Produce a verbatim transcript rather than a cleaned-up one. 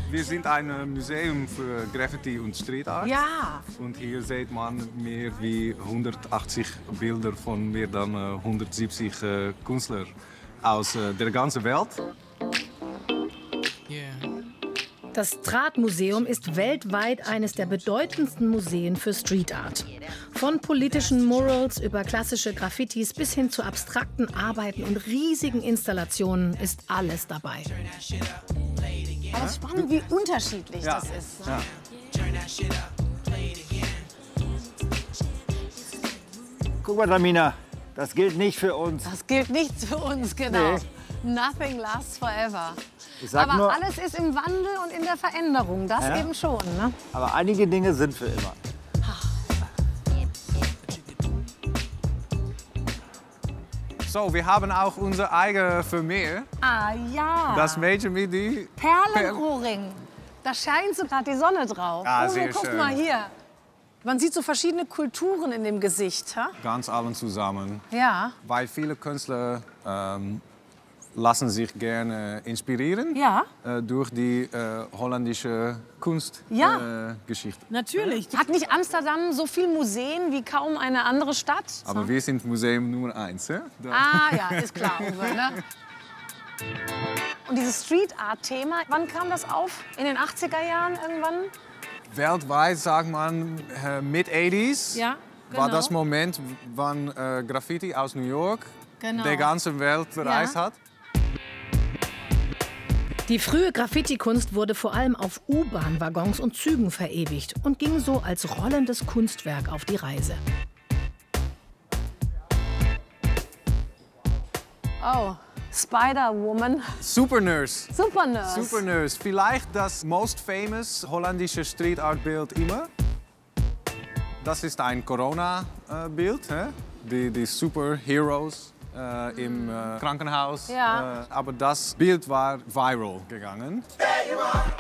Wir sind ein Museum für Graffiti und Street Art. Ja. Und hier sieht man mehr wie hundertachtzig Bilder von mehr dann äh, hundertsiebzig äh, Künstlern aus äh, der ganzen Welt. Das Straat-Museum ist weltweit eines der bedeutendsten Museen für Street Art. Von politischen Murals über klassische Graffitis bis hin zu abstrakten Arbeiten und riesigen Installationen ist alles dabei. Aber es ist spannend, wie unterschiedlich Ja. das ist. Ne? Ja. Guck mal, Tamina, das gilt nicht für uns. Das gilt nicht für uns, genau. Nee. Nothing lasts forever. Ich sag Aber nur, alles ist im Wandel und in der Veränderung, das Ja. eben schon. Ne? aber einige Dinge sind für immer. So, wir haben auch unser eigenes Vermeer. Ah ja, Das Mädchen mit die... Perlenrohring. Da scheint so gerade die Sonne drauf. Ah, oh, sehr guck schön. mal hier. Man sieht so verschiedene Kulturen in dem Gesicht. Ha? Ganz allen zusammen. Ja, Weil viele Künstler ähm, lassen sich gerne inspirieren ja. äh, durch die äh, holländische Kunstgeschichte. Ja. Äh, Geschichte. Natürlich. Hat nicht Amsterdam so viele Museen wie kaum eine andere Stadt? Aber wir sind Museum Nummer eins. Hè? Da- Ah ja, ist klar, Uwe, ne? Und dieses Street Art Thema, wann kam das auf? In den achtziger Jahren irgendwann? Weltweit sagt man äh, mid-achtzig Ja, war genau. das Moment, wann äh, Graffiti aus New York Genau. die ganze Welt bereist Ja. hat. Die frühe Graffiti-Kunst wurde vor allem auf U-Bahn-Waggons und Zügen verewigt und ging so als rollendes Kunstwerk auf die Reise. Oh, Spider-Woman. Supernurse. Supernurse. Supernurse. Vielleicht das most famous holländische Street Art Bild immer. Das ist ein Corona-Bild. Äh, die, die Superheroes äh, im äh, Krankenhaus. Ja. Äh, aber das Bild war viral gegangen.